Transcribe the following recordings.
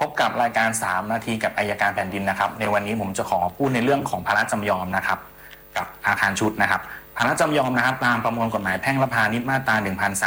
บกับรายการ3นาทีกับอัยการแผ่นดินนะครับในวันนี้ผมจะขอพูดในเรื่องของภาระจำยอมนะครับกับอาคารชุดนะครับภาระจำยอมนะครับตามประมวลกฎหมายแพ่งและพาณิชย์มาตรา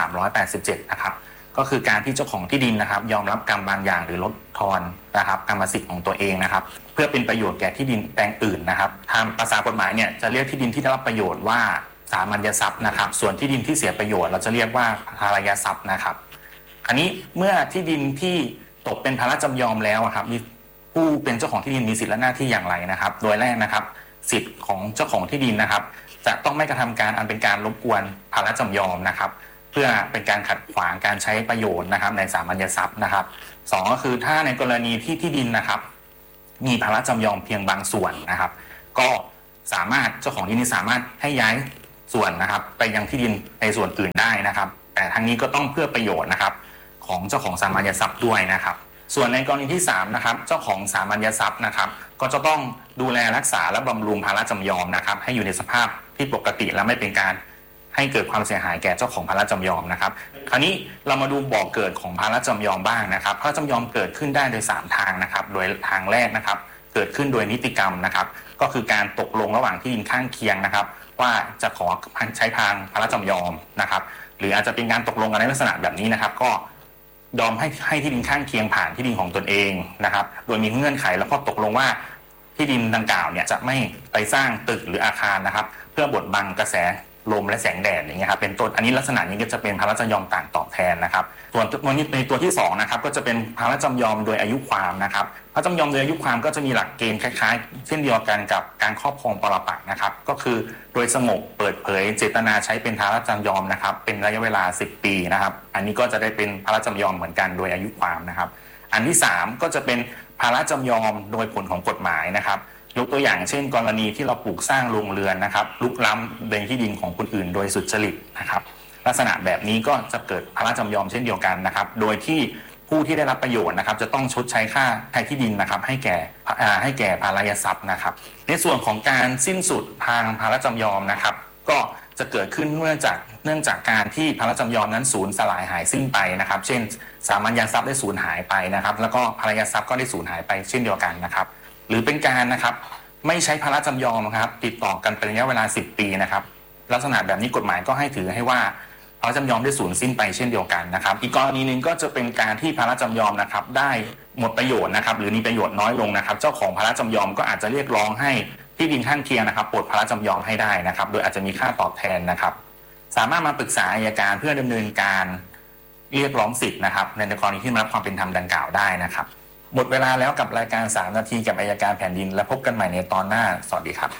1387 นะครับก็คือการที่เจ้าของที่ดินนะครับยอมรับกรรมบางอย่างหรือลดทอนนะครับกรรมสิทธิ์ของตัวเองนะครับเพื่อเป็นประโยชน์แก่ที่ดินแปลงอื่นนะครับทางภาษากฎหมายเนี่ยจะเรียกที่ดินที่ได้รับประโยชน์ว่าสามัญทรัพย์นะครับส่วนที่ดินที่เสียประโยชน์เราจะเรียกว่าภารยทรัพย์นะครับอันนี้เมื่อที่ดินที่ตกเป็นภาระจำยอมแล้วครับมีผู้เป็นเจ้าของที่ดินมีสิทธิและหน้าที่อย่างไรนะครับโดยแรกนะครับสิทธิ์ของเจ้าของที่ดินนะครับจะต้องไม่กระทำการอันเป็นการรบกวนภาระจำยอมนะครับเพื่อเป็นการขัดขวางการใช้ประโยชน์นะครับในสามัญทรัพย์นะครับ2ก็คือถ้าในกรณีที่ดินนะครับมีภาระจำยอมเพียงบางส่วนนะครับก็สามารถเจ้าของที่ดินสามารถให้ย้ายส่วนนะครับไปยังที่ดินในส่วนอื่นได้นะครับแต่ทั้งนี้ก็ต้องเพื่อประโยชน์นะครับของเจ้าของสามัญทรัพย์ด้วยนะครับส่วนในกรณีที่3นะครับเจ้าของสามัญทรัพย์นะครับก็จะต้องดูแลรักษาและบำรุงภาระจำยอมนะครับให้อยู่ในสภาพที่ปกติและไม่เป็นการให้เกิดความเสียหายแก่เจ้าของภาระจำยอมนะครับคราวนี้เรามาดูบ่อเกิดของภาระจำยอมบ้างนะครับภาระจำยอมเกิดขึ้นได้โดย3ทางนะครับโดยทางแรกนะครับเกิดขึ้นโดยนิติกรรมนะครับก็คือการตกลงระหว่างที่ดินข้างเคียงนะครับว่าจะขอใช้ทางภาระจำยอมนะครับหรืออาจจะเป็นการตกลงกันในลักษณะแบบนี้นะครับก็ยอมให้ที่ดินข้างเคียงผ่านที่ดินของตนเองนะครับโดยมีเงื่อนไขแล้วก็ตกลงว่าที่ดินดังกล่าวเนี่ยจะไม่ไปสร้างตึกหรืออาคารนะครับเพื่อบดบังกระแสลมและแสงแดดอย่างเงี้ยครับเป็นต้นอันนี้ลักษณะนี้ก็จะเป็นภาระจำยอมต่างตอบแทนนะครับส่วนในตัวที่2นะครับก็จะเป็นภาระจำยอมโดยอายุความนะครับภาระจำยอมโดยอายุความก็จะมีหลักเกณฑ์คล้ายๆเช่นเดียวกันกับการครอบครองปรปักษ์นะครับก็คือโดยสงบเปิดเผยเจตนาใช้เป็นภาระจำยอมนะครับเป็นระยะเวลา10 ปีนะครับอันนี้ก็จะได้เป็นภาระจำยอมเหมือนกันโดยอายุความนะครับอันที่3ก็จะเป็นภาระจำยอมโดยผลของกฎหมายนะครับยกตัวอย่างเช่นกรณีที่เราปลูกสร้างโรงเรือนนะครับลุกล้ำในที่ดินของคนอื่นโดยสุจริตนะครับลักษณะแบบนี้ก็จะเกิดภาระจำยอมเช่นเดียวกันนะครับโดยที่ผู้ที่ได้รับประโยชน์นะครับจะต้องชดใช้ค่าที่ดินนะครับให้แก่ภารยทรัพย์นะครับในส่วนของการสิ้นสุดทางภาระจำยอมนะครับก็จะเกิดขึ้นเนื่องจากการที่ภาระจำยอมนั้นสูญสลายหายสิ้นไปนะครับเช่นสามัญทรัพย์ได้สูญหายไปนะครับแล้วก็ภารยทรัพย์ก็ได้สูญหายไปเช่นเดียวกันนะครับหรือเป็นการนะครับไม่ใช้ภาระจำยอมนะครับติดต่อกันเป็นระยะเวลา10 ปีนะครับลักษณะแบบนี้กฎหมายก็ให้ถือให้ว่าภาระจำยอมได้สูญสิ้นไปเช่นเดียวกันนะครับอีกกรณีนึงก็จะเป็นการที่ภาระจำยอมนะครับได้หมดประโยชน์นะครับหรือมีประโยชน์น้อยลงนะครับเจ้าของภาระจำยอมก็อาจจะเรียกร้องให้ที่ดินข้างเคียงนะครับปลดภาระจำยอมให้ได้นะครับโดยอาจจะมีค่าตอบแทนนะครับสามารถมาปรึกษาอัยการเพื่อดำเนินการเรียกร้องสิทธิ์นะครับในกรณีที่ไม่รับความเป็นธรรมดังกล่าวได้นะครับหมดเวลาแล้วกับรายการ3นาทีกับอัยการแผ่นดินและพบกันใหม่ในตอนหน้าสวัสดีครับ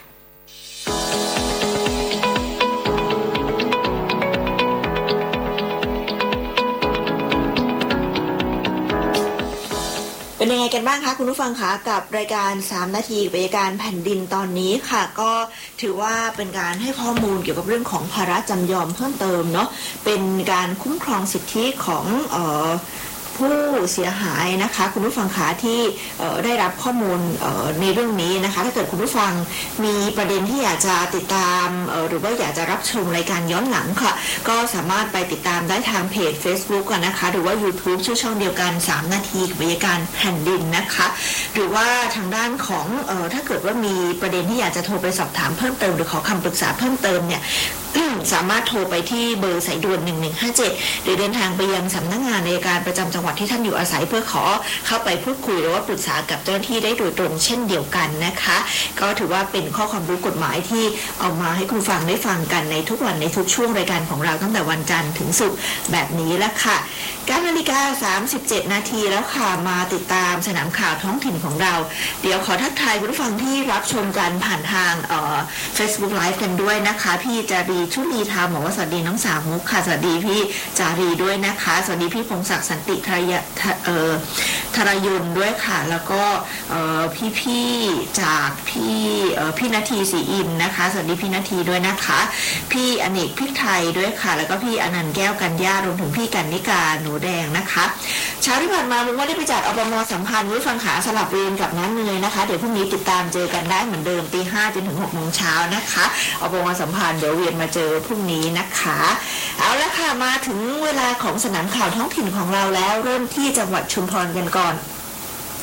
เป็นยังไงกันบ้างคะคุณผู้ฟังคะกับรายการ3นาทีกับอัยการแผ่นดินตอนนี้ค่ะก็ถือว่าเป็นการให้ข้อมูลเกี่ยวกับเรื่องของภาระจำยอมเพิ่มเติมเนาะเป็นการคุ้มครองสิทธิของผู้เสียหายนะคะคุณผู้ฟังคะที่ได้รับข้อมูลในเรื่องนี้นะคะถ้าเกิดคุณผู้ฟังมีประเด็นที่อยากจะติดตามหรือว่าอยากจะรับชมรายการย้อนหลังค่ะก็สามารถไปติดตามได้ทางเพจ Facebook กันนะคะหรือว่า YouTube ชื่อช่องเดียวกัน3นาทีกับอัยการแผ่นดินนะคะหรือว่าทางด้านของถ้าเกิดว่ามีประเด็นที่อยากจะโทรไปสอบถามเพิ่มเติมหรือขอคำปรึกษาเพิ่มเติมเนี่ยสามารถโทรไปที่เบอร์สายด่วน1157หรือเดินทางไปยังสำนักงานอัยการประจำจังหวัดที่ท่านอยู่อาศัยเพื่อขอเข้าไปพูดคุยหรือว่าปรึกษากับเจ้าหน้าที่ได้โดยตรงเช่นเดียวกันนะคะก็ถือว่าเป็นข้อความรู้กฎหมายที่เอามาให้คุณฟังได้ฟังกันในทุกวันในทุกช่วงรายการของเราตั้งแต่วันจันทร์ถึงศุกร์แบบนี้แล้วค่ะ9:37 นาทีแล้วค่ะมาติดตามสนามข่าวท้องถิ่นของเราเดี๋ยวขอทักทายคุณผู้ฟังที่รับชมกันผ่านทางFacebook Live กันด้วยนะคะพี่จารีชุลีธรรมบอกว่าสวัสดีน้องสาวมุกค่ะสวัสดีพี่จารีด้วยนะคะสวัสดีพี่พงศักดิ์สันติธรยุนด้วยค่ะแล้วก็พี่จากพี่นาทีศรีอินนะคะสวัสดีพี่นาทีด้วยนะคะพี่อเนกพริกไทยด้วยค่ะแล้วก็พี่อนันต์แก้วกัญญารวมถึงพี่กันนิกาหนูแดงนะคะเช้าที่ผ่านมามุกว่าได้ไปจัดอบม.สัมพันธ์ผู้ฟังขาสลับเวรกับน้ำเนยนะคะเดี๋ยวพรุ่งนี้ติดตามเจอกันได้เหมือนเดิม 5:00 จนถึง 6:00 น.นะคะอบม.สัมพันธ์เดี๋ยวเวียนมาเจอพรุ่งนี้นะคะเอาละค่ะมาถึงเวลาของสนามข่าวท้องถิ่นของเราแล้วเริ่มที่จังหวัดชุมพรกันก่อน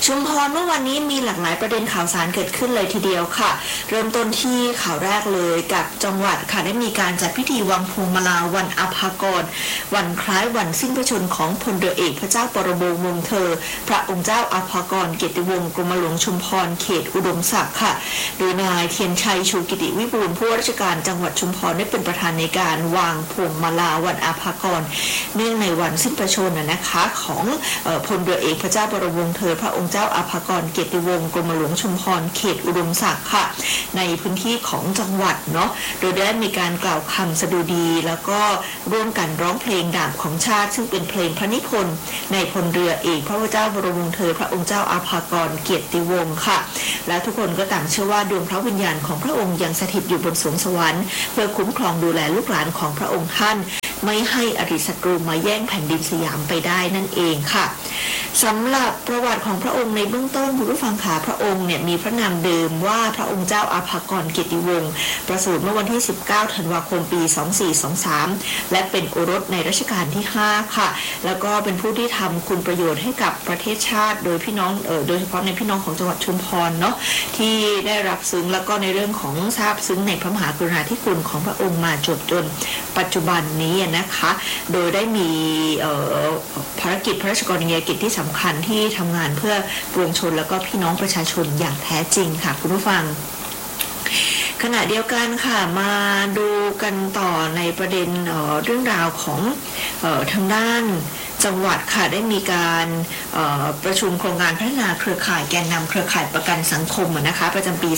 ชุมพรเมื่อวันนี้มีหลากหลายประเด็นข่าวสารเกิดขึ้นเลยทีเดียวค่ะเริ่มต้นที่ข่าวแรกเลยกับจังหวัดค่ะได้มีการจัดพิธีวางพวงมาลาวันอาภากรวันคล้ายวันสิ้นพระชนของพลเรือเอกพระเจ้าปรโมวงศ์เธอพระองค์เจ้าอาภากรเกียรติวงศ์กรมหลวงชุมพรเขตอุดมศักดิ์ค่ะโดยนายเทียนชัยชูกิติวิบูลย์ผู้ว่าราชการจังหวัดชุมพรได้เป็นประธานในการวางพวงมาลาวันอาภากรเนื่องในวันสิ้นพระชนนะคะของพลเรือเอกพระเจ้าปรโมวงศ์เธอพระองค์เจ้าอาภากรเกียรติวงศ์กรมหลวงชุมพรเขตอุดมศักดิ์ค่ะในพื้นที่ของจังหวัดเนาะโดยได้มีการกล่าวคำสดุดีแล้วก็ร่วมกันร้องเพลงดาบของชาติซึ่งเป็นเพลงพระนิพนธ์ในพลเรือเอกพระเจ้าบรมวงศ์เธอพระองค์เจ้าอาภากรเกียรติวงศ์ค่ะและทุกคนก็ต่างเชื่อว่าดวงพระวิญญาณของพระองค์ยังสถิตอยู่บนสวงสวรรค์เพื่อคุ้มครองดูแลลูกหลานของพระองค์ท่านไม่ให้อริศัตรูมาแย่งแผ่นดินสยามไปได้นั่นเองค่ะสำหรับประวัติของพระองค์ในเบื้องต้นคุณผู้ฟังขาพระองค์เนี่ยมีพระนามเดิมว่าพระองค์เจ้าอาภากรเกียรติวงศ์ประสูติเมื่อวันที่19ธันวาคมปี2423และเป็นโอรสในรัชกาลที่5ค่ะแล้วก็เป็นผู้ที่ทำคุณประโยชน์ให้กับประเทศชาติโดยพี่น้องโดยเฉพาะในพี่น้องของจังหวัดชุมพรเนาะที่ได้รับซึ้งแล้วก็ในเรื่องของทราบซึ้งในพระมหากรุณาธิคุณของพระองค์มาจนปัจจุบันนี้นะคะโดยได้มีภารกิจพระราชกรณียกิจที่สำคัญที่ทำงานเพื่อปวงชนแล้วก็พี่น้องประชาชนอย่างแท้จริงค่ะคุณผู้ฟังขณะเดียวกันค่ะมาดูกันต่อในประเด็นเรื่องราวของทางด้านจังหวัดค่ะได้มีการประชุมโครงการพัฒนาเครือข่ายแกนนำเครือข่ายประกันสังคมนะคะประจำปี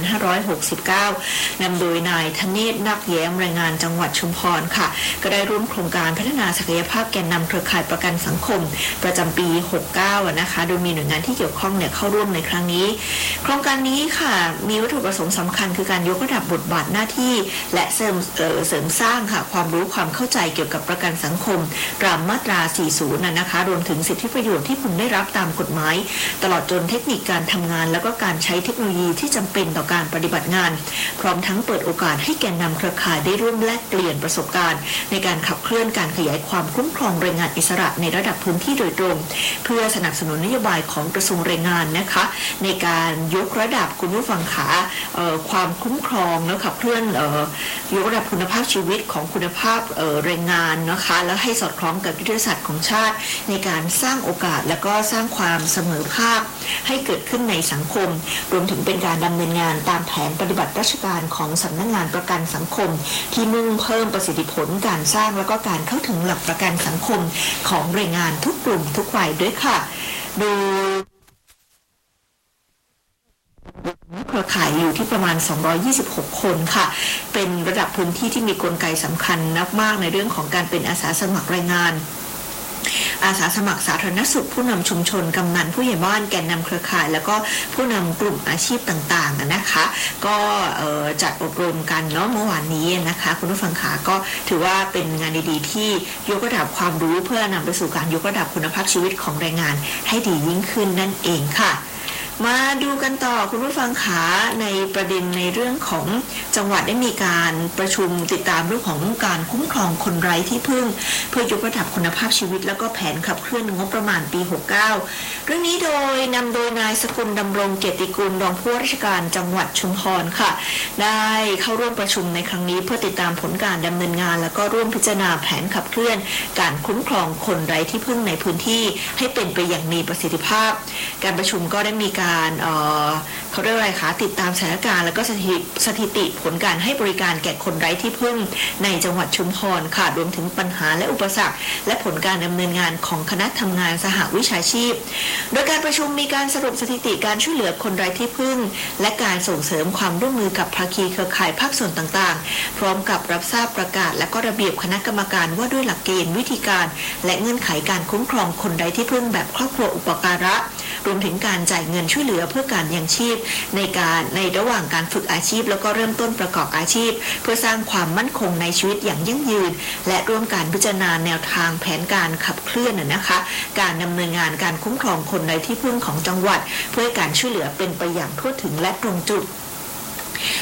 2569 นำโดยนายธเนศนักแย้มรายงานจังหวัดชุมพรค่ะก็ได้ร่วมโครงการพัฒนาศักยภาพแกนนำเครือข่ายประกันสังคมประจำปี 69 นะคะโดยมีหน่วยงานที่เกี่ยวข้องเข้าร่วมในครั้งนี้โครงการนี้ค่ะมีวัตถุประสงค์สำคัญคือการยกระดับบทบาทหน้าที่และเสริมสร้างค่ะความรู้ความเข้าใจเกี่ยวกับประกันสังคมตามมาตรา40นะคะรวมถึงสิทธิประโยชน์ที่พึงได้รับตามกฎหมายตลอดจนเทคนิคการทำงานแล้วก็การใช้เทคโนโลยีที่จำเป็นต่อการปฏิบัติงานพร้อมทั้งเปิดโอกาสให้แกนนำเครือข่ายได้ร่วมแลกเปลี่ยนประสบการณ์ในการขับเคลื่อนการขยายความคุ้มครองแรงงานอิสระในระดับพื้นที่โดยตรงเพื่อสนับสนุนนโยบายของกระทรวงแรงงานนะคะในการยกระดับคุณผู้ฟังขาความคุ้มครองแล้วขับเคลื่อนยกระดับคุณภาพชีวิตของคุณภาพแรงงานนะคะแล้วให้สอดคล้องกับยุทธศาสตร์ของชาติในการสร้างโอกาสและก็สร้างความเสมอภาคให้เกิดขึ้นในสังคมรวมถึงเป็นการดำเนินงานตามแผนปฏิบัติราชการของสำนักงานประกันสังคมที่มุ่งเพิ่มประสิทธิผลการสร้างแล้วก็การเข้าถึงหลักประกันสังคมของแรงงานทุกกลุ่มทุกวัยด้วยค่ะโดยเครือข่ายอยู่ที่ประมาณ226คนค่ะเป็นระดับพื้นที่ที่มีกลไกสำคัญนักมากในเรื่องของการเป็นอาสาสมัครแรงงานอาสาสมัครสาธารณสุขผู้นำชุมชนกำนันผู้ใหญ่บ้านแกนนำเครือข่ายแล้วก็ผู้นำกลุ่มอาชีพต่างๆนะคะก็จัดอบรมกันเนาะเมื่อวานนี้นะคะคุณผู้ฟังขาก็ถือว่าเป็นงานดีๆที่ยกระดับความรู้เพื่อนำไปสู่การยกระดับคุณภาพชีวิตของแรงงานให้ดียิ่งขึ้นนั่นเองค่ะมาดูกันต่อคุณผู้ฟังขาในประเด็นในเรื่องของจังหวัดได้มีการประชุมติดตามเรื่องของการคุ้มครองคนไร้ที่พึ่งเพื่อยกระดับคุณภาพชีวิตแล้วก็แผนขับเคลื่อนงบประมาณปี 69 เรื่องนี้โดยนำโดยนายสกุลดำรงเกียรติกุลรองผู้ว่าราชการจังหวัดชุมพรค่ะได้เข้าร่วมประชุมในครั้งนี้เพื่อติดตามผลการดำเนินงานแล้วก็ร่วมพิจารณาแผนขับเคลื่อนการคุ้มครองคนไร้ที่พึ่งในพื้นที่ให้เป็นไปอย่างมีประสิทธิภาพการประชุมก็ได้มีการเขาเรียกอะไรคะติดตามสถานการณ์แล้วก็สถิติผลการให้บริการแก่คนไร้ที่พึ่งในจังหวัดชุมพรค่ะรวมถึงปัญหาและอุปสรรคและผลการดำเนินงานของคณะทำงานสหวิชาชีพโดยการประชุมมีการสรุปสถิติการช่วยเหลือคนไร้ที่พึ่งและการส่งเสริมความร่วมมือกับภาคีเครือข่ายภาคส่วนต่างๆพร้อมกับรับทราบประกาศและก็ระเบียบคณะกรรมการว่าด้วยหลักเกณฑ์วิธีการและเงื่อนไขการคุ้มครองคนไร้ที่พึ่งแบบครอบครัวอุปการะรวมถึงการจ่ายเงินช่วยเหลือเพื่อการยังชีพในระหว่างการฝึกอาชีพแล้วก็เริ่มต้นประกอบอาชีพเพื่อสร้างความมั่นคงในชีวิตอย่างยั่งยืนและร่วมการพิจารณาแนวทางแผนการขับเคลื่อนนะคะการดำเนินงานการคุ้มครองคนไร้ที่พึ่งของจังหวัดเพื่อให้การช่วยเหลือเป็นไปอย่างทั่วถึงและตรงจุด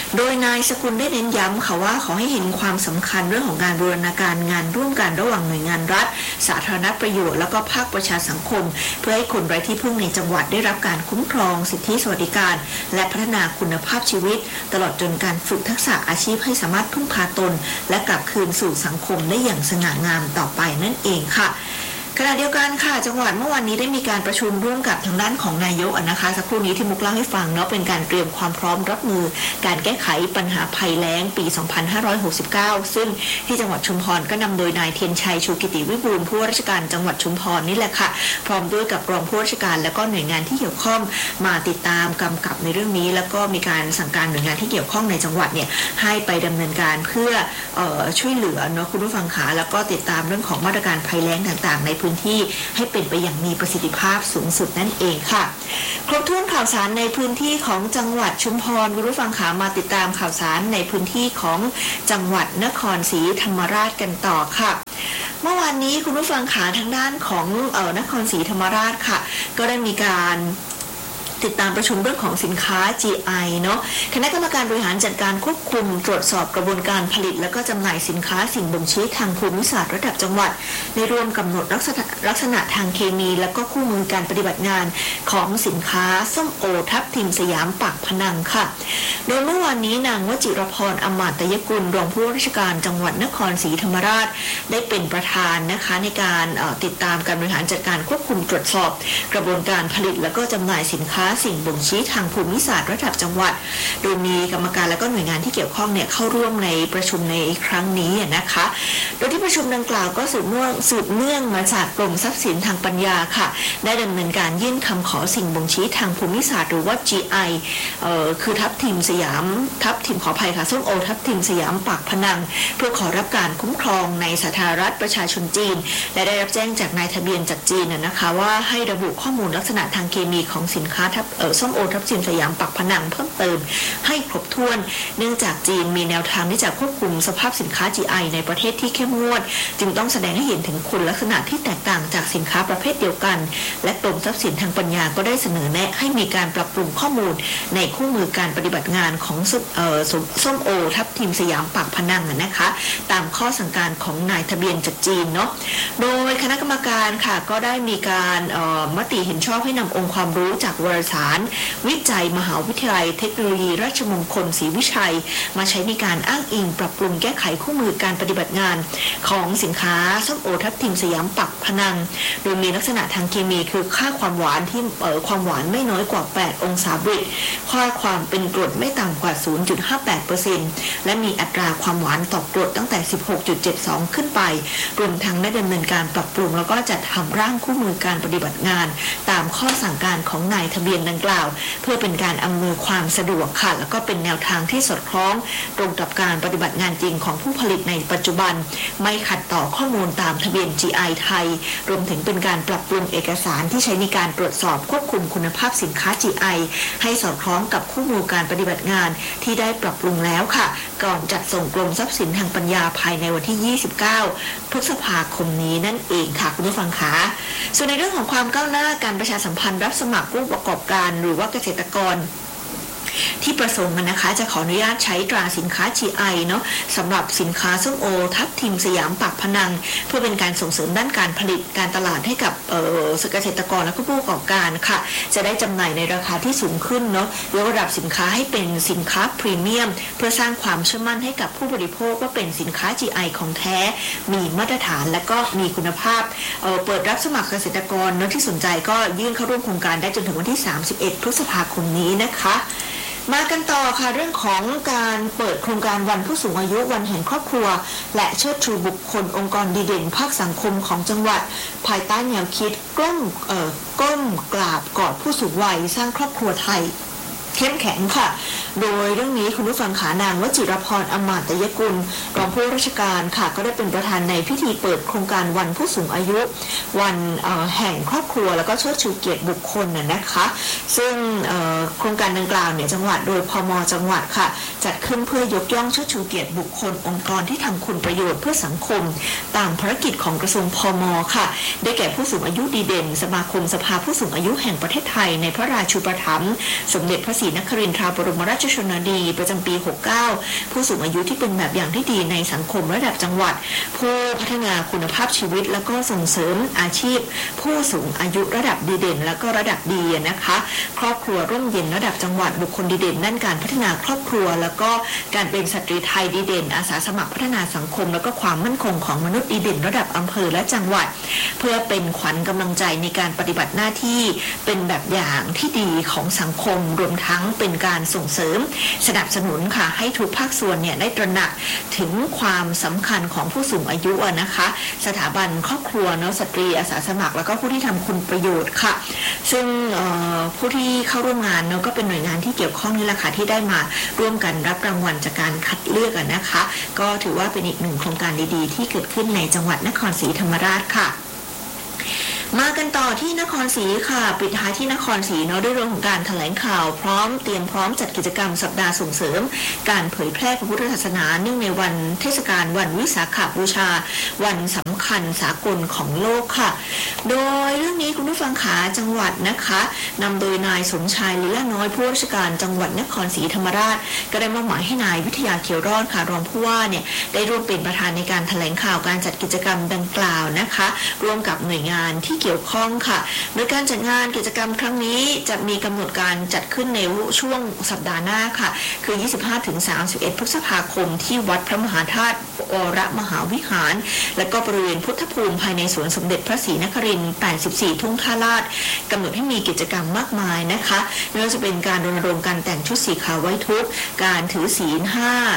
โดยนายสกุลได้เน้นย้ำค่ะว่าขอให้เห็นความสำคัญเรื่องของการบูรณาการงานร่วมกันระหว่างหน่วยงานรัฐสาธารณประโยชน์แล้วก็ภาคประชาสังคมเพื่อให้คนไร้ที่พึ่งในจังหวัดได้รับการคุ้มครองสิทธิสวัสดิการและพัฒนาคุณภาพชีวิตตลอดจนการฝึกทักษะอาชีพให้สามารถพึ่งพาตนและกลับคืนสู่สังคมได้อย่างสง่างามต่อไปนั่นเองค่ะขณะเดียวกันค่ะจังหวัดเมื่อวานนี้ได้มีการประชุมร่วมกับทางด้านของนายกนะคะสักครู่นี้ที่มุกเล่าให้ฟังเนาะเป็นการเตรียมความพร้อมรับมือการแก้ไขปัญหาภัยแล้งปี 2569 ซึ่งที่จังหวัดชุมพรก็นำโดยนายเทียนชัยชูกิติวิบูลย์ผู้ว่าราชการจังหวัดชุมพรนี่แหละค่ะพร้อมด้วยกับรองผู้ว่าราชการและก็หน่วยงานที่เกี่ยวข้องมาติดตามกำกับในเรื่องนี้แล้วก็มีการสั่งการหน่วยงานที่เกี่ยวข้องในจังหวัดเนี่ยให้ไปดำเนินการเพื่อช่วยเหลือเนาะคุณผู้ฟังขาแล้วก็ติดตามเรื่องของมาตรการภัยแล้งต่างๆในพื้นที่ให้เป็นไปอย่างมีประสิทธิภาพสูงสุดนั่นเองค่ะครบถ้วนข่าวสารในพื้นที่ของจังหวัดชุมพรคุณผู้ฟังขามาติดตามข่าวสารในพื้นที่ของจังหวัดนครศรีธรรมราชกันต่อค่ะเมื่อวานนี้คุณผู้ฟังขาทางด้านของนครศรีธรรมราชค่ะก็ได้มีการติดตามประชุมเรื่องของสินค้า GI เนาะคณะกรรมการบริหารจัดการควบคุมตรวจสอบกระบวนการผลิตและก็จำหน่ายสินค้าสิ่งบ่งชี้ทางภูมิศาสตร์ระดับจังหวัดในรวมกำหนดลักษณะทางเคมีและก็คู่มือการปฏิบัติงานของสินค้าส้มโอทับทิมสยามปากพนังค่ะโดยเมื่อวานนี้นางวจิรพรอมาตยกุลรองผู้ว่าราชการจังหวัดนครศรีธรรมราชได้เป็นประธานนะคะในการติดตามการบริหารจัดการควบคุมตรวจสอบกระบวนการผลิตและก็จำหน่ายสินค้าสิ่งบ่งชี้ทางภูมิศาสตร์ระดับจังหวัดโดยมีกรรมการและก็หน่วยงานที่เกี่ยวข้องเนี่ยเข้าร่วมในประชุมในครั้งนี้นะคะโดยที่ประชุมดังกล่าวก็สืบเนื่องมาจากกรมทรัพย์สินทางปัญญาค่ะได้ดำเนินการยื่นคำขอสิ่งบ่งชี้ทางภูมิศาสตร์หรือว่า GI คือทับทิมสยามทับทิมขออภัยค่ะส้มโอทับทิมสยามปากพนังเพื่อขอรับการคุ้มครองในสาธารณรัฐประชาชนจีนและได้รับแจ้งจากนายทะเบียนจากจีนนะคะว่าให้ระบุข้อมูลลักษณะทางเคมีของสินค้าส้มโอทับทิมสยามปากพนังเพิ่มเติมให้ครบถ้วนเนื่องจากจีนมีแนวทางที่จะควบคุมสภาพสินค้า GI ในประเทศที่เข้มงวดจึงต้องแสดงให้เห็นถึงคุณลักษณะที่แตกต่างจากสินค้าประเภทเดียวกันและกรมทรัพย์สินทางปัญญาก็ได้เสนอแนะให้มีการปรับปรุงข้อมูลในคู่มือการปฏิบัติงานของส้มโอทับทิมสยามปากพนังนะคะตามข้อสั่งการของนายทะเบียนจากจีนเนาะโดยคณะกรรมการค่ะก็ได้มีการมติเห็นชอบให้นำองค์ความรู้จากวารสารวิจัยมหาวิทยาลัยเทคโนโลยีราชมงคลศรีวิชัยมาใช้ในการอ้างอิงปรับปรุงแก้ไขคู่มือการปฏิบัติงานของสินค้าส้มโอทับทิมสยามปากพนังโดยมีลักษณะทางเคมีคือค่าความหวานที่ความหวานไม่น้อยกว่า8องศาบริกค่าความเป็นกรดไม่ต่ำกว่า 0.58% และมีอัตราความหวานต่อกรดตั้งแต่ 16.72 ขึ้นไปรวมทั้งได้ดำเนินการปรับปรุงแล้วก็จัดทำร่างคู่มือการปฏิบัติงานตามข้อสั่งการของนายทะเบียนดังกล่าวเพื่อเป็นการอำนวยความสะดวกค่ะแล้วก็เป็นแนวทางที่สอดคล้องตรงกับการปฏิบัติงานจริงของผู้ผลิตในปัจจุบันไม่ขัดต่อข้อมูลตามทะเบียน GI ไทยรวมถึงเป็นการปรับปรุงเอกสารที่ใช้ในการตรวจสอบควบคุมคุณภาพสินค้า GI ให้สอดคล้องกับคู่มือการปฏิบัติงานที่ได้ปรับปรุงแล้วค่ะก่อนจัดส่งกรมทรัพย์สินทางปัญญาภายในวันที่ 29 พฤษภาคมนี้นั่นเองค่ะคุณผู้ฟังคะส่วนในเรื่องของความก้าวหน้าการประชาสัมพันธ์รับสมัครผู้ประกอบการหรือว่าเกษตรกรที่ประสงค์นะคะจะขออนุญาตใช้ตราสินค้า GI เนาะสำหรับสินค้าส้มโอทับทิมสยามปากพนังเพื่อเป็นการส่งเสริมด้านการผลิตการตลาดให้กับเกษตรกรและผู้ประกอบการค่ะจะได้จำหน่ายในราคาที่สูงขึ้นเนาะยกระดับสินค้าให้เป็นสินค้าพรีเมียมเพื่อสร้างความเชื่อมั่นให้กับผู้บริโภคว่าเป็นสินค้า GI ของแท้มีมาตรฐานและก็มีคุณภาพเปิดรับสมัครเกษตรกรเนาะที่สนใจก็ยื่นเข้าร่วมโครงการได้จนถึงวันที่ 31 พฤษภาคมนี้นะคะมากันต่อค่ะเรื่องของการเปิดโครงการวันผู้สูงอายุวันแห่งครอบครัวและเชิดชูบุคคลองค์กรดีเด่นภาคสังคมของจังหวัดภายใต้แนวคิดก้มกราบกอดผู้สูงวัยสร้างครอบครัวไทยเข้มแข็งค่ะโดยเรื่องนี้คุณผู้ฟังขานางวจิรพรอมาตยกุลรองผู้ราชการค่ะก็ได้เป็นประธานในพิธีเปิดโครงการวันผู้สูงอายุวันแห่งครอบครัวแล้วก็เชิดชูเกียรติบุคคลนะคะซึ่งโครงการดังกล่าวเนี่ยจังหวัดโดยพม.จังหวัดค่ะจัดขึ้นเพื่อยกย่องเชิดชูเกียรติบุคคลองค์กรที่ทำคุณประโยชน์เพื่อสังคมตามภารกิจของกระทรวงพม.ค่ะได้แก่ผู้สูงอายุดีเด่นสมาคมสภาผู้สูงอายุแห่งประเทศไทยในพระราชูปถัมภ์สมเด็จพระศรีนครินทราบรมราชชนนีประจำปี 69 ผู้สูงอายุที่เป็นแบบอย่างที่ดีในสังคมระดับจังหวัดผู้พัฒนาคุณภาพชีวิตแล้วก็ส่งเสริมอาชีพผู้สูงอายุระดับดีเด่นแล้วก็ระดับดีนะคะครอบครัวร่มเย็นระดับจังหวัดบุคคลดีเด่นด้านการพัฒนาครอบครัวแล้วก็การเป็นสตรีไทยดีเด่นอาสาสมัครพัฒนาสังคมแล้วก็ความมั่นคงของมนุษย์ดีเด่นระดับอำเภอและจังหวัดเพื่อเป็นขวัญกำลังใจในการปฏิบัติหน้าที่เป็นแบบอย่างที่ดีของสังคมรวมทั้งเป็นการส่งเสริมสนับสนุนค่ะให้ทุกภาคส่วนเนี่ยได้ตระหนักถึงความสำคัญของผู้สูงอายุนะคะสถาบันครอบครัวเนาะสตรีอาสาสมัครแล้วก็ผู้ที่ทำคุณประโยชน์ค่ะซึ่งผู้ที่เข้าร่วมงานเนาะก็เป็นหน่วยงานที่เกี่ยวข้องนี่แหละค่ะที่ได้มาร่วมกันรับรางวัลจากการคัดเลือกนะคะก็ถือว่าเป็นอีกหนึ่งโครงการดีๆที่เกิดขึ้นในจังหวัดนครศรีธรรมราชค่ะมากันต่อที่นครศรีค่ะปิดท้ายที่นครศรีเนาะด้วยเรื่องของการแถลงข่าวเตรียมพร้อมจัดกิจกรรมสัปดาห์ส่งเสริมการเผยแพร่พระพุทธศาสนาเนื่องในวันเทศกาลวันวิสาขบูชาวันสำคัญสากลของโลกค่ะโดยเรื่องนี้คุณผู้ฟังขาจังหวัดนะคะนำโดยนายสมชายลีลาน้อยผู้ว่าราชการจังหวัดนครศรีธรรมราชก็ได้มอบหมายให้นายวิทยาเขียวรอดค่ะรองผู้ว่าเนี่ยได้ร่วมเป็นประธานในการแถลงข่าวการจัดกิจกรรมดังกล่าวนะคะร่วมกับหน่วยงานที่เกี่ยวข้องค่ะโดยการจัดงานกิจกรรมครั้งนี้จะมีกำหนดการจัดขึ้นในช่วงสัปดาห์หน้าค่ะคือ 25-31 พฤษภาคมที่วัดพระมหาธาตุวรมหาวิหารและก็บริเวณพุทธภูมิภายในสวนสมเด็จพระศรีนครินทร์84 ทุ่งท่าลาดกำหนดให้มีกิจกรรมมากมายนะคะไม่ว่าจะเป็นการรณรงค์การแต่งชุดสีขาวไว้ทุกข์การถือศีล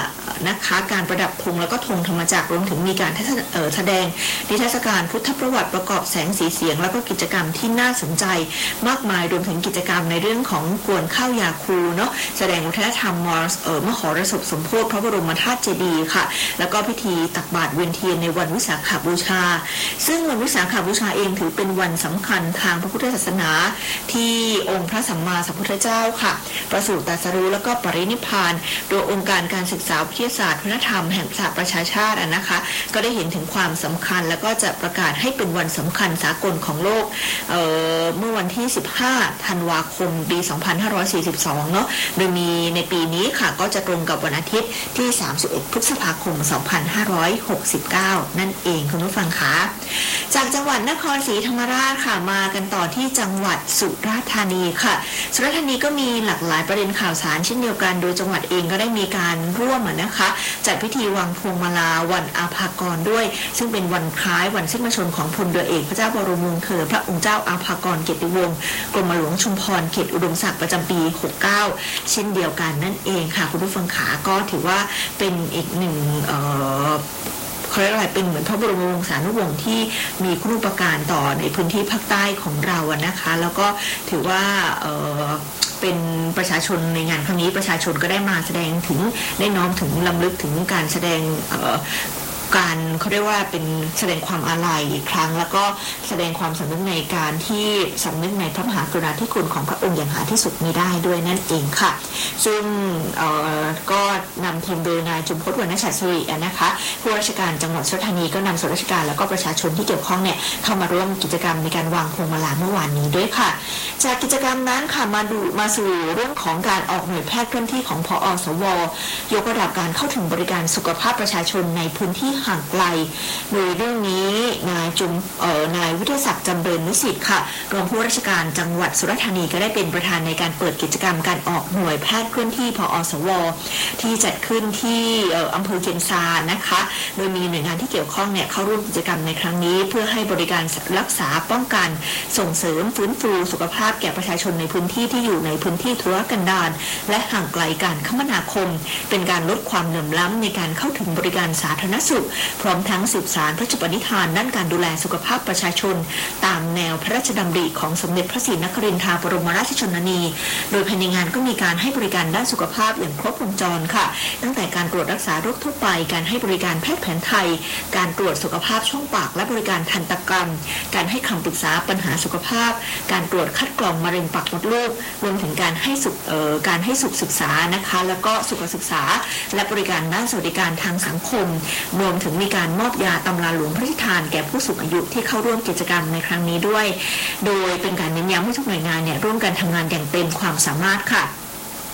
5นะคะการประดับธงแล้วก็ธงธรรมจักรรวมถึงมีการแสดงนิทรรศการพุทธประวัติประกอบแสงสีเสียงแล้วก็กิจกรรมที่น่าสนใจมากมายรวมถึงกิจกรรมในเรื่องของกวนข้าวยาคูเนาะแสดงวัฒนธรรมมหรสพสมโภชพระบรมธาตุเจดีย์ค่ะแล้วก็พิธีตักบาตรเวียนเทียนในวันวิสาขบูชาซึ่งวันวิสาขบูชาเองถือเป็นวันสำคัญทางพระพุทธศาสนาที่องค์พระสัมมาสัมพุทธเจ้าค่ะประสูติตรัสรู้แล้วก็ปรินิพพานโดยองค์การการศึกษาวิทยาศาสตร์วัฒนธรรมแห่งสหประชาชาตินะคะก็ได้เห็นถึงความสำคัญแล้วก็จะประกาศให้เป็นวันสำคัญสากลของโลกเมื่อวันที่ 15 ธันวาคม ปี 2542 เนาะโดยมีในปีนี้ค่ะก็จะตรงกับวันอาทิตย์ที่ 31 พฤษภาคม 2569 นั่นเองคุณผู้ฟังคะจากจังหวัดนครศรีธรรมราชค่ะมากันต่อที่จังหวัดสุราษฎร์ธานีค่ะสุราษฎร์ธานีก็มีหลากหลายประเด็นข่าวสารเช่นเดียวกันโดยจังหวัดเองก็ได้มีการร่วมนะคะจัดพิธีวางพวงมาลาวันอาภากรด้วยซึ่งเป็นวันคล้ายวันสิ้นพระชนม์ของพลเรือเอกพระเจ้าบรมวงศ์เธอพระองค์เจ้าอาภากรเกียรติวงศ์กรมหลวงชุมพรเขตอุดมศักดิ์ประจำปี 69 เช่นเดียวกันนั่นเองค่ะคุณผู้ฟังขาก็ถือว่าเป็นอีกหนึ่งเขาเรียกอะไรเป็นเหมือนพระบรมวงศานุวงศ์ที่มีคุณูปการต่อในพื้นที่ภาคใต้ของเรานะคะแล้วก็ถือว่าเป็นประชาชนในงานครั้งนี้ประชาชนก็ได้มาแสดงถึงได้น้อมถึงลำลึกถึงการแสดงการเขาเรียกว่าเป็นแสดงความอาลัยอีกครั้งแล้วก็แสดงความสำนึกในการที่สำนึกในพระมหากรุณาธิคุณของพระองค์อย่างหาที่สุดมิได้ด้วยนั่นเองค่ะซึ่งก็นำทีมโดยนายจุมพจน์วรรณชัดสิรินะคะผู้ราชการจังหวัดสุราษฎร์ธานีก็นำส่วนราชการแล้วก็ประชาชนที่เกี่ยวข้องเนี่ยเข้ามาร่วมกิจกรรมในการวางพวงมาลาเมื่อวานนี้ด้วยค่ะจากกิจกรรมนั้นค่ะมาสู่เรื่องของการออกหน่วยแพทย์เคลื่อนที่ของพอสวยกระดับการเข้าถึงบริการสุขภาพประชาชนในพื้นที่ห่างไกลโดยเรื่องนี้นายวิทยาศักดิ์จำเริญนุสิทธิ์ค่ะรองผู้ราชการจังหวัดสุราษฎร์ธานีก็ได้เป็นประธานในการเปิดกิจกรรมการออกหน่วยแพทย์เคลื่อนที่พอสวที่จัดขึ้นที่อำเภอเคียนซานะคะโดยมีหน่วยงานที่เกี่ยวข้องเนี่ยเข้าร่วมกิจกรรมในครั้งนี้เพื่อให้บริการรักษาป้องกันส่งเสริมฟื้นฟูสุขภาพแก่ประชาชนในพื้นที่ที่อยู่ในพื้นที่ทุรกันดารและห่างไกลการคมนาคมเป็นการลดความเหลื่อมล้ำในการเข้าถึงบริการสาธารณสุขพร้อมทั้งสืบสานพระราชปณิธานด้านการดูแลสุขภาพประชาชนตามแนวพระราชดำริของสมเด็จพระศรีนครินทราบรมราชชนนีโดยภายในงานก็มีการให้บริการด้านสุขภาพอย่างครบวงจรค่ะตั้งแต่การตรวจรักษาโรคทั่วไปการให้บริการแพทย์แผนไทยการตรวจสุขภาพช่องปากและบริการทันตกรรมการให้คำปรึกษาปัญหาสุขภาพการตรวจคัดกรองมะเร็งปากมดลูกรวมถึงการให้สุขศึกษานะคะแล้วก็สุขศึกษาและบริการด้านสวัสดิการทางสังคมรวมถึงมีการมอบยาตำราหลวงพระราชทานแก่ผู้สูงอายุที่เข้าร่วมกิจกรรมในครั้งนี้ด้วยโดยเป็นการเน้นย้ำให้ทุกหน่วยงานเนี่ยร่วมกันทำงานอย่างเต็มความสามารถค่ะ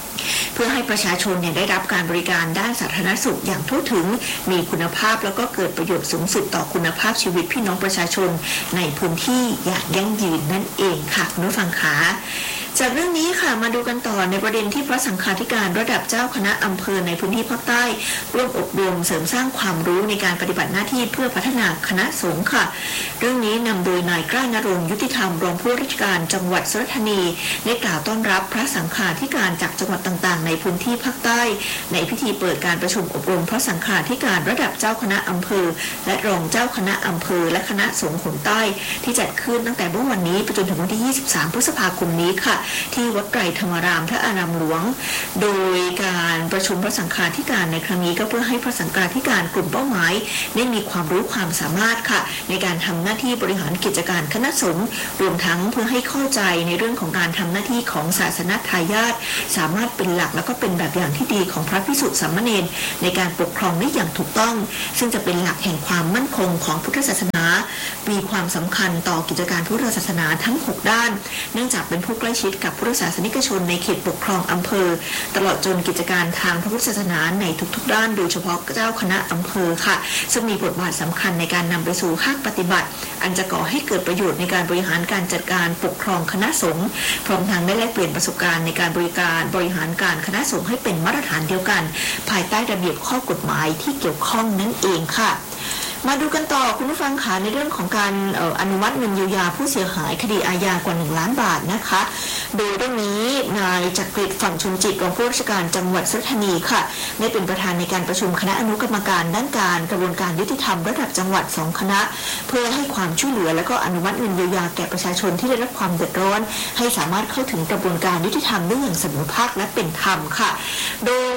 เพื่อให้ประชาชนเนี่ยได้รับการบริการด้านสาธารณสุขอย่างทั่วถึงมีคุณภาพแล้วก็เกิดประโยชน์สูงสุดต่อคุณภาพชีวิตพี่น้องประชาชนในพื้นที่อย่างยั่งยืนนั่นเองค่ะคุณผู้ฟังคะจากเรื่องนี้ค่ะมาดูกันต่อในประเด็นที่พระสังฆาธิการระดับเจ้าคณะอำเภอในพื้นที่ภาคใต้ร่วมอบรมเสริมสร้างความรู้ในการปฏิบัติหน้าที่เพื่อพัฒนาคณะสงฆ์ค่ะเรื่องนี้นำโดยนายกล้านรงค์ยุติธรรมรองผู้ราชการจังหวัดสุราษฎร์ธานีได้กล่าวต้อนรับพระสังฆาธิการจากจังหวัดต่างๆในพื้นที่ภาคใต้ในพิธีเปิดการประชุมอบรมพระสังฆาธิการระดับเจ้าคณะอำเภอและรองเจ้าคณะอำเภอและคณะสงฆ์หนใต้ที่จัดขึ้นตั้งแต่เมื่อวันนี้ไปจนถึงวันที่23พฤษภาคมนี้ค่ะที่วัดไตรธรรมารามพระอารามหลวงโดยการประชุมพระสังฆาธิการในครั้งนี้ก็เพื่อให้พระสังฆาธิการกลุ่มเป้าหมายได้มีความรู้ความสามารถค่ะในการทำหน้าที่บริหารกิจการคณะสงฆ์รวมทั้งเพื่อให้เข้าใจในเรื่องของการทำหน้าที่ของศาสนทายาทสามารถเป็นหลักแล้วก็เป็นแบบอย่างที่ดีของพระภิกษุสามเณรในการปกครองได้อย่างถูกต้องซึ่งจะเป็นหลักแห่งความมั่นคงของพุทธศาสนามีความสำคัญต่อกิจการพุทธศาสนาทั้ง6ด้านเนื่องจากเป็นผู้ใกล้ชิดกับพุทธศาสนิกชนในเขตปกครองอำเภอตลอดจนกิจการทางพระพุทธศาสนาในทุกๆด้านโดยเฉพาะเจ้าคณะอำเภอค่ะซึ่งมีบทบาทสำคัญในการนำไปสู่ภาคปฏิบัติอันจะก่อให้เกิดประโยชน์ในการบริหารการจัดการปกครองคณะสงฆ์พร้อมทั้งได้แลกเปลี่ยนประสบการณ์ในการบริหารการคณะสงฆ์ให้เป็นมาตรฐานเดียวกันภายใต้ระเบียบข้อกฎหมายที่เกี่ยวข้องนั่นเองค่ะมาดูกันต่อคุณผู้ฟังคะในเรื่องของการอนุมัติเงินเยียวยาผู้เสียหายคดีอาญากว่า1 ล้านบาทนะคะโดยเรื่องนี้นายจักริดฝั่งชุมจิตรองผู้ราชการจังหวัดสุราษฎร์ธานีค่ะได้เป็นประธานในการประชุมคณะอนุกรรมการด้านการกระบวนการยุติธรรมระดับจังหวัด2 คณะเพื่อให้ความช่วยเหลือและก็อนุมัติเงินเยียวยาแก่ประชาชนที่ได้รับความเดือดร้อนให้สามารถเข้าถึงกระบวนการยุติธรรมได้อย่างเสมอภาคและเป็นธรรมค่ะโดย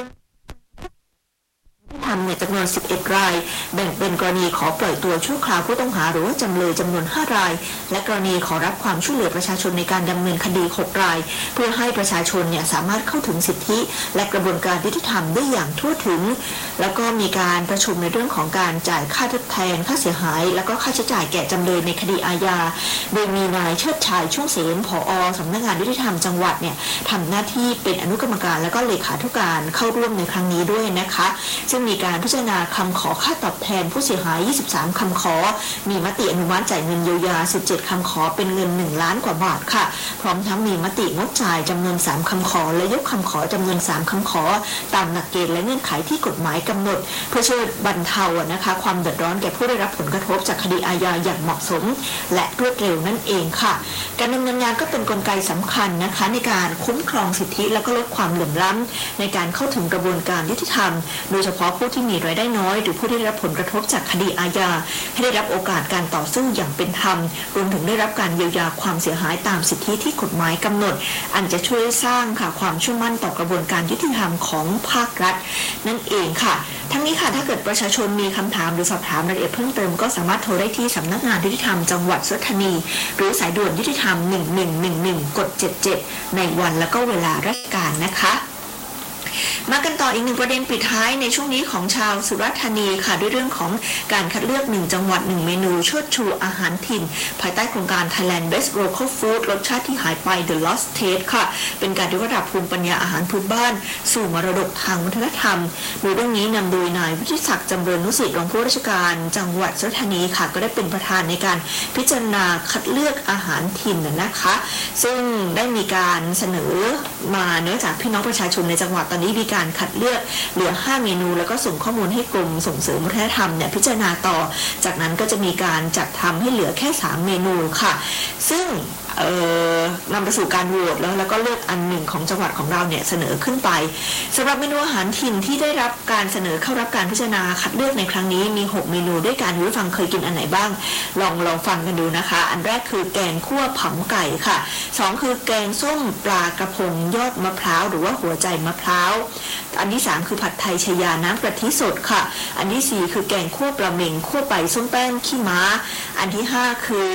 ทำเนี่ยจำนวน11 รายแบ่งเป็นกรณีขอปล่อยตัวชั่วคราวผู้ต้องหาหรือว่าจำเลยจำนวน5 รายและกรณีขอรับความช่วยเหลือประชาชนในการดำเนินคดี6 รายเพื่อให้ประชาชนเนี่ยสามารถเข้าถึงสิทธิและกระบวนการยุติธรรมได้อย่างทั่วถึงแล้วก็มีการประชุมในเรื่องของการจ่ายค่าทดแทนค่าเสียหายแล้วก็ค่าใช้จ่ายแก่จำเลยในคดีอาญาโดยมีนายเชิดชายช่วงเสนผอ.สำนักงานยุติธรรมจังหวัดเนี่ยทำหน้าที่เป็นอนุกรรมการและก็เลขาธิการเข้าร่วมในครั้งนี้ด้วยนะคะซึ่งมีการพิจารณาคำขอค่าตอบแทนผู้เสียหาย23 คำขอมีมติอนุมัติจ่ายเงินเยียวยา17 คำขอเป็นเงิน1 ล้านกว่าบาทค่ะพร้อมทั้งมีมติงดจ่ายจำนวน3 คำขอและยกคำขอจำนวน3 คำขอตามหลักเกณฑ์และเงื่อนไขที่กฎหมายกำหนดเพื่อช่วยบรรเทานะคะความเดือดร้อนแก่ผู้ได้รับผลกระทบจากคดีอาญาอย่างเหมาะสมและรวดเร็วนั่นเองค่ะการดำเนินงานก็เป็นกลไกสำคัญนะคะในการคุ้มครองสิทธิและก็ลดความเหลื่อมล้ำในการเข้าถึงกระบวนการยุติธรรมโดยเฉพาะผู้ที่มีรายได้น้อยหรือผู้ได้รับผลกระทบจากคดีอาญาให้ได้รับโอกาสการต่อสู้อย่างเป็นธรรมรวมถึงได้รับการเยียวยาความเสียหายตามสิทธิที่กฎหมายกำหนดอันจะช่วยสร้างค่ะความเชื่อมั่นต่อกระบวนการยุติธรรมของภาครัฐนั่นเองค่ะทั้งนี้ค่ะถ้าเกิดประชาชนมีคำถามหรือสอบถามรายละเอียดเพิ่มเติมก็สามารถโทรได้ที่สำนักงานยุติธรรมจังหวัดสุราษฎร์ธานีหรือสายด่วนยุติธรรม1111กด77ในวันและก็เวลาราชการนะคะมากันต่ออีกหนึ่งประเด็นปิดท้ายในช่วงนี้ของชาวสุราษฎร์ธานีค่ะด้วยเรื่องของการคัดเลือก1 จังหวัด1 เมนูเชิดชูอาหารถิ่นภายใต้โครงการ Thailand Best Local Food รสชาติที่หายไป The Lost Taste ค่ะเป็นการยกระดับภูมิปัญญาอาหารพื้นบ้านสู่มรดกทางวัฒนธรรมโดยเรื่องนี้นำโดยนายวิทิศักดิ์จำเริญนุสิตรองผู้ราชการจังหวัดสุราษฎร์ธานีค่ะก็ได้เป็นประธานในการพิจารณาคัดเลือกอาหารถิ่นนะคะซึ่งได้มีการเสนอมาเนื่องจากพี่น้องประชาชนในจังหวัดตอนนี้มีการคัดเลือกเหลือ5 เมนูแล้วก็ส่งข้อมูลให้กรมส่งเสริมวัฒนธรรมเนี่ยพิจารณาต่อจากนั้นก็จะมีการจัดทำให้เหลือแค่3 เมนูค่ะซึ่งนำไปสู่การโหวตแล้วก็เลือกอันหนึ่งของจังหวัดของเราเนี่ยเสนอขึ้นไปสำหรับเมนูอาหารถิ่นที่ได้รับการเสนอเข้ารับการพิจารณาคัดเลือกในครั้งนี้มี6 เมนูด้วยกันคุณผู้ฟังเคยกินอันไหนบ้างลองฟังกันดูนะคะอันแรกคือแกงคั่วผำไก่ค่ะ2คือแกงส้มปลากระพงยอดมะพร้าวหรือว่าหัวใจมะพร้าวอันที่3คือผัดไทยชยาน้ำกะทิสดค่ะอันที่4คือแกงคั่วปลาเม็งคั่วไปส้มแป้งขี้ม้าอันที่5คือ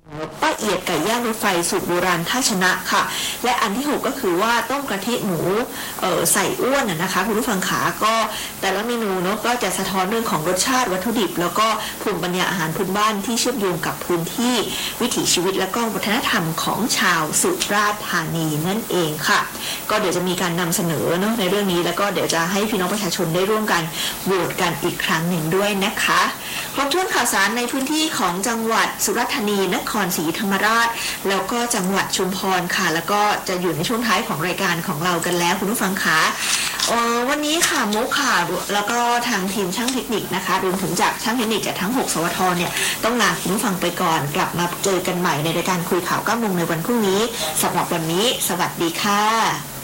ป้าเอียดไก่ย่างรถไฟสูตรโบราณท่าชนะค่ะและอันที่6ก็คือว่าต้มกะทิหมูใส่อ้วนนะคะคุณผู้ฟังขาก็แต่ละเมนูเนาะก็จะสะท้อนเรื่องของรสชาติวัตถุดิบแล้วก็ภูมิปัญญาอาหารพื้นบ้านที่เชื่อมโยงกับพื้นที่วิถีชีวิตและก็วัฒนธรรมของชาวสุราษฎร์ธานีนั่นเองค่ะก็เดี๋ยวจะมีการนำเสนอเนาะในเรื่องนี้แล้วก็เดี๋ยวจะให้พี่น้องประชาชนได้ร่วมกันโหวตกันอีกครั้งหนึ่งด้วยนะคะครบถ้วนข่าวสารในพื้นที่ของจังหวัดสุราษฎร์ธานีนครศรีธรรมราชแล้วก็จังหวัดชุมพรค่ะแล้วก็จะอยู่ในช่วงท้ายของรายการของเรากันแล้วคุณผู้ฟังคะวันนี้ค่ะมุกค่ะแล้วก็ทางทีมช่างเทคนิคนะคะรวมถึงจากช่างเทคนิคจากทั้ง6สวทเนี่ยต้องลาคุณผู้ฟังไปก่อนกลับมาเจอกันใหม่ในรายการคุยข่าว9 โมงในวันพรุ่งนี้สำหรับวันนี้สวัสดีค่ะ